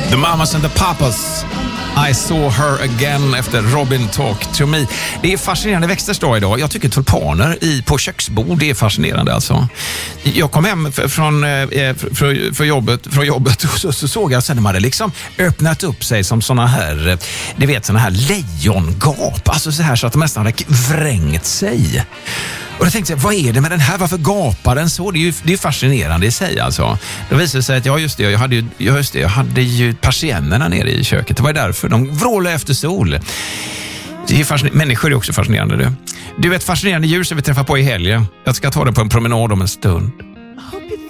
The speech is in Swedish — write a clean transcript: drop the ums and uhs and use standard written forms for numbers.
The Mamas and the Papas. I saw her again efter Robin Talk to me. Det är fascinerande växtersdag idag. Jag tycker tulpaner på köksbord, det är fascinerande alltså. Jag kom hem från jobbet och så såg jag sen de hade liksom öppnat upp sig som såna här, du vet, såna här lejongap. Alltså så här så att de nästan hade vrängt sig. Och då tänkte jag, vad är det med den här? Varför gapar den så? Det är ju fascinerande i sig alltså. Då visade det sig att jag hade ju persiennerna nere i köket. Det var därför de vrålade efter sol. Det är människor är också fascinerande. Du vet, fascinerande djur som vi träffar på i helgen. Jag ska ta det på en promenad om en stund.